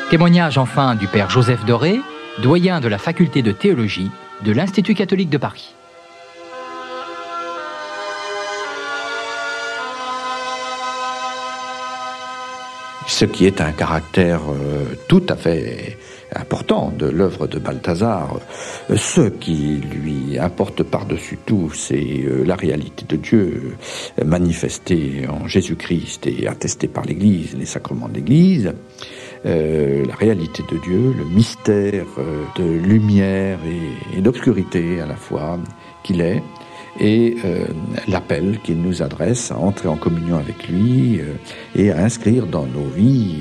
Témoignage enfin du père Joseph Doré, doyen de la faculté de théologie de l'Institut catholique de Paris. Ce qui est un caractère tout à fait important de l'œuvre de Balthazar. Ce qui lui importe par-dessus tout, c'est la réalité de Dieu manifestée en Jésus-Christ et attestée par l'Église, les sacrements de l'Église. La réalité de Dieu, le mystère de lumière et d'obscurité à la fois qu'il est, et l'appel qu'il nous adresse à entrer en communion avec lui et à inscrire dans nos vies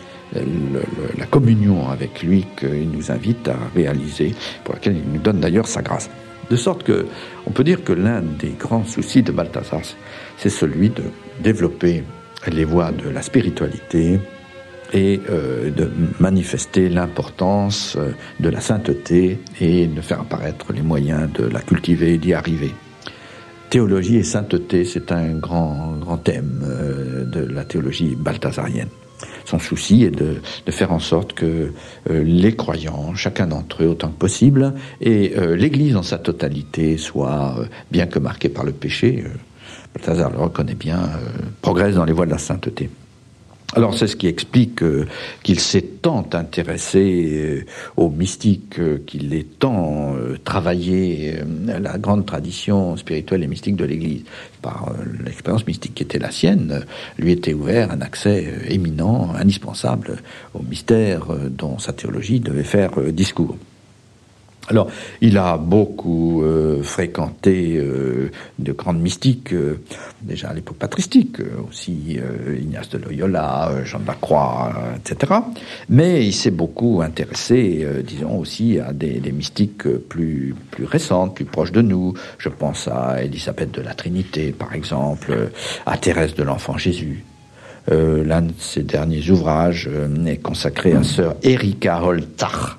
la communion avec lui qu'il nous invite à réaliser, pour laquelle il nous donne d'ailleurs sa grâce. De sorte que on peut dire que l'un des grands soucis de Balthazar, c'est celui de développer les voies de la spiritualité et de manifester l'importance de la sainteté et de faire apparaître les moyens de la cultiver et d'y arriver. Théologie et sainteté, c'est un grand thème de la théologie balthazarienne. Son souci est de faire en sorte que les croyants, chacun d'entre eux autant que possible, et l'Église en sa totalité soit, bien que marquée par le péché, Balthazar le reconnaît bien, progresse dans les voies de la sainteté. Alors c'est ce qui explique qu'il s'est tant intéressé aux mystiques, qu'il ait tant travaillé la grande tradition spirituelle et mystique de l'Église. Par l'expérience mystique qui était la sienne, lui était ouvert un accès éminent, indispensable au mystère dont sa théologie devait faire discours. Alors, il a beaucoup fréquenté de grandes mystiques, déjà à l'époque patristique, aussi Ignace de Loyola, Jean de la Croix, etc. Mais il s'est beaucoup intéressé, disons aussi, à des mystiques plus récentes, plus proches de nous. Je pense à Élisabeth de la Trinité, par exemple, à Thérèse de l'Enfant Jésus. L'un de ses derniers ouvrages est consacré à sœur Erika Holzach,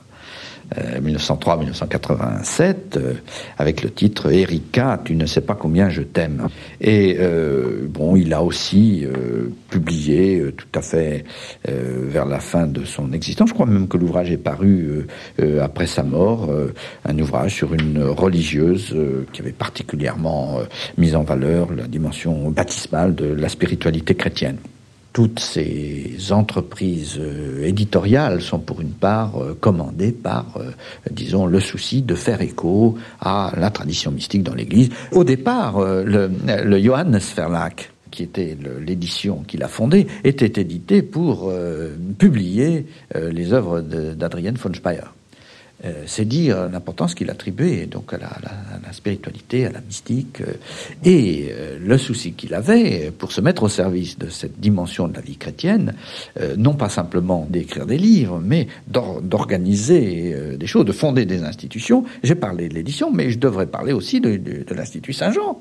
1903-1987, avec le titre « Erika, tu ne sais pas combien je t'aime ». Et il a aussi publié tout à fait vers la fin de son existence, je crois même que l'ouvrage est paru après sa mort, un ouvrage sur une religieuse qui avait particulièrement mis en valeur la dimension baptismale de la spiritualité chrétienne. Toutes ces entreprises éditoriales sont pour une part commandées par, disons, le souci de faire écho à la tradition mystique dans l'Église. Au départ, le Johannes Verlag, qui était l'édition qu'il a fondée, était édité pour publier les œuvres d'Adrienne von Speyer. C'est dire l'importance qu'il attribuait donc à la spiritualité, à la mystique, et le souci qu'il avait pour se mettre au service de cette dimension de la vie chrétienne, non pas simplement d'écrire des livres, mais d'organiser des choses, de fonder des institutions. J'ai parlé de l'édition, mais je devrais parler aussi de l'Institut Saint-Jean.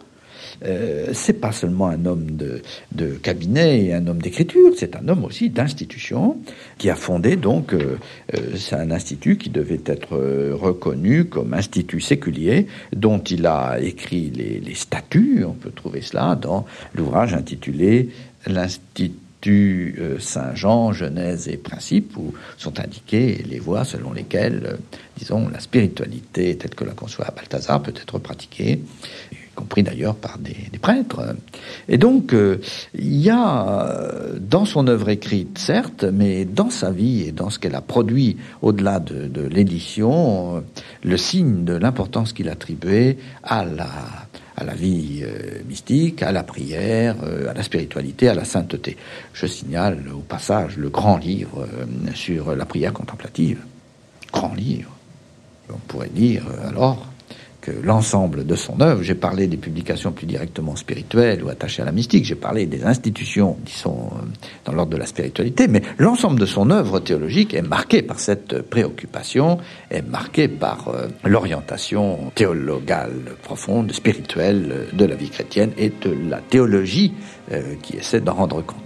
C'est pas seulement un homme de cabinet et un homme d'écriture, c'est un homme aussi d'institution qui a fondé donc c'est un institut qui devait être reconnu comme institut séculier, dont il a écrit les statuts. On peut trouver cela dans l'ouvrage intitulé l'Institut Saint-Jean, Genèse et Principes, où sont indiquées les voies selon lesquelles, disons, la spiritualité telle que la conçoit Balthazar peut être pratiquée, compris d'ailleurs par des prêtres. Et donc, il y a dans son œuvre écrite, certes, mais dans sa vie et dans ce qu'elle a produit au-delà de l'édition, le signe de l'importance qu'il attribuait à la vie mystique, à la prière, à la spiritualité, à la sainteté. Je signale au passage le grand livre sur la prière contemplative. Grand livre. On pourrait dire alors que l'ensemble de son œuvre, j'ai parlé des publications plus directement spirituelles ou attachées à la mystique, j'ai parlé des institutions qui sont dans l'ordre de la spiritualité, mais l'ensemble de son œuvre théologique est marqué par cette préoccupation, est marqué par l'orientation théologale profonde, spirituelle de la vie chrétienne et de la théologie qui essaie d'en rendre compte.